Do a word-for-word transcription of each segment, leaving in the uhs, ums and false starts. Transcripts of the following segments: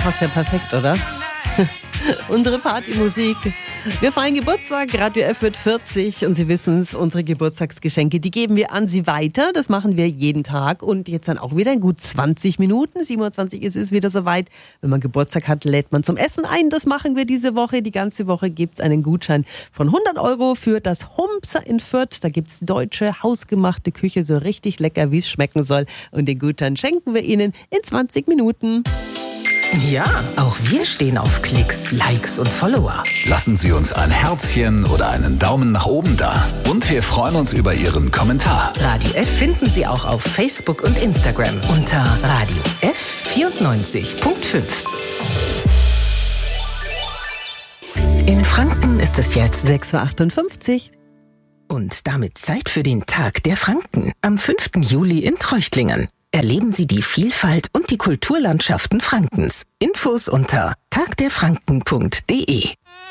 passt ja perfekt, oder? Unsere Partymusik. Wir feiern Geburtstag, Radio F wird vierzig und Sie wissen es, unsere Geburtstagsgeschenke, die geben wir an Sie weiter. Das machen wir jeden Tag und jetzt dann auch wieder in gut zwanzig Minuten. siebenundzwanzig ist es wieder soweit. Wenn man Geburtstag hat, lädt man zum Essen ein. Das machen wir diese Woche. Die ganze Woche gibt es einen Gutschein von hundert Euro für das Humpser in Fürth. Da gibt es deutsche, hausgemachte Küche, so richtig lecker, wie es schmecken soll. Und den Gutschein schenken wir Ihnen in zwanzig Minuten. Ja, auch wir stehen auf Klicks, Likes und Follower. Lassen Sie uns ein Herzchen oder einen Daumen nach oben da. Und wir freuen uns über Ihren Kommentar. Radio F finden Sie auch auf Facebook und Instagram unter Radio F vierundneunzig Komma fünf. In Franken ist es jetzt sechs Uhr achtundfünfzig. Und damit Zeit für den Tag der Franken am fünften Juli in Treuchtlingen. Erleben Sie die Vielfalt und die Kulturlandschaften Frankens. Infos unter tagderfranken punkt de.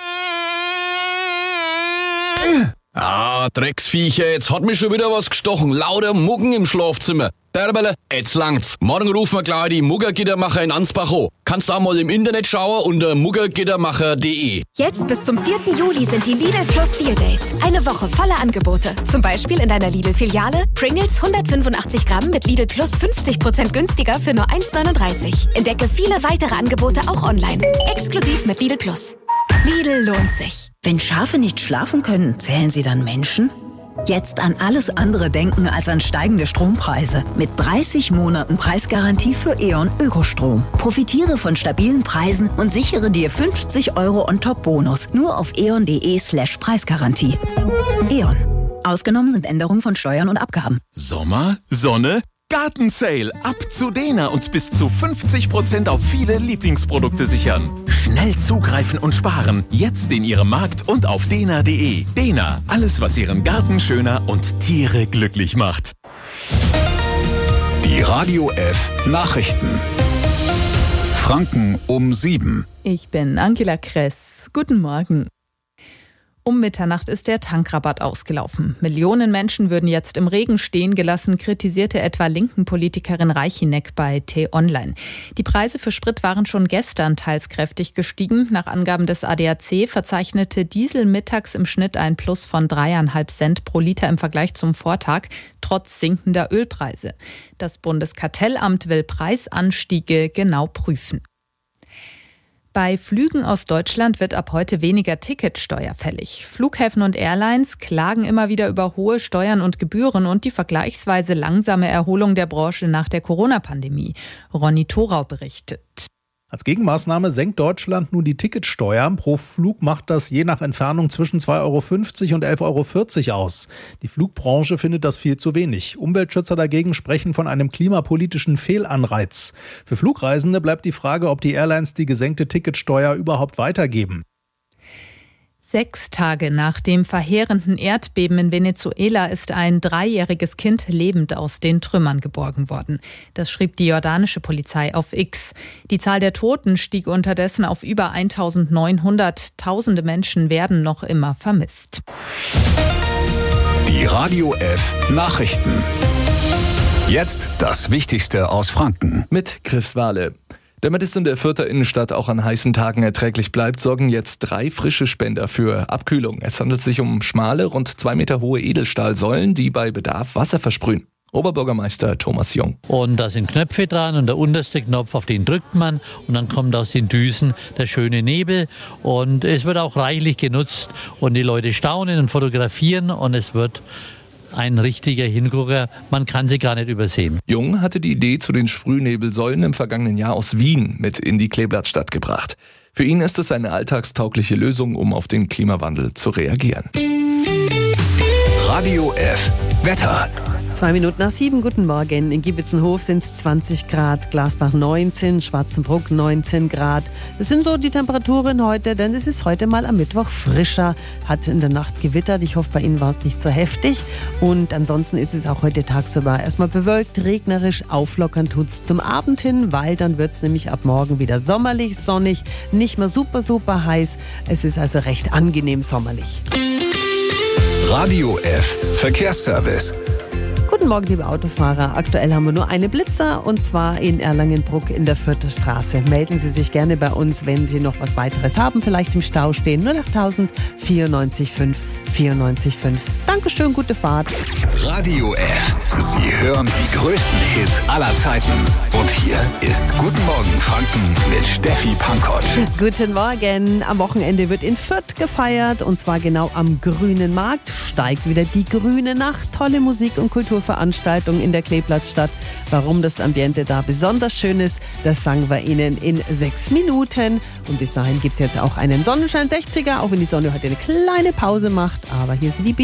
Ah, Drecksviecher, jetzt hat mich schon wieder was gestochen. Lauter Muggen im Schlafzimmer. Derbele, jetzt langt's. Morgen rufen wir gleich die Muggergittermacher in Ansbach an. Kannst auch mal im Internet schauen unter muggergittermacher punkt de. Jetzt bis zum vierten Juli sind die Lidl Plus Deal Days. Eine Woche voller Angebote. Zum Beispiel in deiner Lidl-Filiale Pringles hundertfünfundachtzig Gramm mit Lidl Plus fünfzig Prozent günstiger für nur eins neununddreißig. Entdecke viele weitere Angebote auch online. Exklusiv mit Lidl Plus. Lidl lohnt sich. Wenn Schafe nicht schlafen können, zählen sie dann Menschen? Jetzt an alles andere denken als an steigende Strompreise. Mit dreißig Monaten Preisgarantie für E.ON Ökostrom. Profitiere von stabilen Preisen und sichere dir fünfzig Euro On-Top-Bonus. Nur auf eon.de slash Preisgarantie. E.ON. Ausgenommen sind Änderungen von Steuern und Abgaben. Sommer, Sonne, Gartensale. Ab zu Dena und bis zu fünfzig Prozent auf viele Lieblingsprodukte sichern. Schnell zugreifen und sparen. Jetzt in Ihrem Markt und auf dena punkt de. Dena, alles was Ihren Garten schöner und Tiere glücklich macht. Die Radio F Nachrichten. Franken um sieben. Ich bin Angela Kress. Guten Morgen. Um Mitternacht ist der Tankrabatt ausgelaufen. Millionen Menschen würden jetzt im Regen stehen gelassen, kritisierte etwa linken Politikerin Reichineck bei T-Online. Die Preise für Sprit waren schon gestern teils kräftig gestiegen. Nach Angaben des A D A C verzeichnete Diesel mittags im Schnitt ein Plus von dreieinhalb Cent pro Liter im Vergleich zum Vortag, trotz sinkender Ölpreise. Das Bundeskartellamt will Preisanstiege genau prüfen. Bei Flügen aus Deutschland wird ab heute weniger Ticketsteuer fällig. Flughäfen und Airlines klagen immer wieder über hohe Steuern und Gebühren und die vergleichsweise langsame Erholung der Branche nach der Corona-Pandemie. Ronny Thorau berichtet. Als Gegenmaßnahme senkt Deutschland nun die Ticketsteuer. Pro Flug macht das je nach Entfernung zwischen zwei Euro fünfzig und elf Euro vierzig aus. Die Flugbranche findet das viel zu wenig. Umweltschützer dagegen sprechen von einem klimapolitischen Fehlanreiz. Für Flugreisende bleibt die Frage, ob die Airlines die gesenkte Ticketsteuer überhaupt weitergeben. Sechs Tage nach dem verheerenden Erdbeben in Venezuela ist ein dreijähriges Kind lebend aus den Trümmern geborgen worden. Das schrieb die jordanische Polizei auf X. Die Zahl der Toten stieg unterdessen auf über eintausendneunhundert. Tausende Menschen werden noch immer vermisst. Die Radio F Nachrichten. Jetzt das Wichtigste aus Franken. Mit Chris Wahle. Damit es in der Fürther Innenstadt auch an heißen Tagen erträglich bleibt, sorgen jetzt drei frische Spender für Abkühlung. Es handelt sich um schmale, rund zwei Meter hohe Edelstahlsäulen, die bei Bedarf Wasser versprühen. Oberbürgermeister Thomas Jung. Und da sind Knöpfe dran und der unterste Knopf, auf den drückt man und dann kommt aus den Düsen der schöne Nebel und es wird auch reichlich genutzt und die Leute staunen und fotografieren und es wird ein richtiger Hingucker, man kann sie gar nicht übersehen. Jung hatte die Idee zu den Sprühnebelsäulen im vergangenen Jahr aus Wien mit in die Kleeblattstadt gebracht. Für ihn ist es eine alltagstaugliche Lösung, um auf den Klimawandel zu reagieren. Radio F Wetter. Zwei Minuten nach sieben, guten Morgen. In Giebitzenhof sind es zwanzig Grad, Glasbach neunzehn, Schwarzenbruck neunzehn Grad. Das sind so die Temperaturen heute, denn es ist heute mal am Mittwoch frischer. Hat in der Nacht gewittert, ich hoffe, bei Ihnen war es nicht so heftig. Und ansonsten ist es auch heute tagsüber erstmal bewölkt, regnerisch, auflockern tut's zum Abend hin, weil dann wird es nämlich ab morgen wieder sommerlich, sonnig, nicht mehr super, super heiß. Es ist also recht angenehm sommerlich. Radio F Verkehrsservice. Guten Guten Morgen, liebe Autofahrer. Aktuell haben wir nur eine Blitzer und zwar in Erlangenbruck in der Fürther Straße. Melden Sie sich gerne bei uns, wenn Sie noch was weiteres haben, vielleicht im Stau stehen. null acht tausend vierundneunzig fünf vierundneunzig fünf. Dankeschön, gute Fahrt. Radio F. Sie hören die größten Hits aller Zeiten. Und hier ist Guten Morgen Franken mit Steffi Pankott. Guten Morgen. Am Wochenende wird in Fürth gefeiert und zwar genau am Grünen Markt. Steigt wieder die Grüne Nacht. Tolle Musik- und Kulturveranstaltungen in der Kleeplatzstadt. Warum das Ambiente da besonders schön ist, das sagen wir Ihnen in sechs Minuten. Und bis dahin gibt es jetzt auch einen Sonnenschein sechziger, auch wenn die Sonne heute eine kleine Pause macht. Aber hier sind die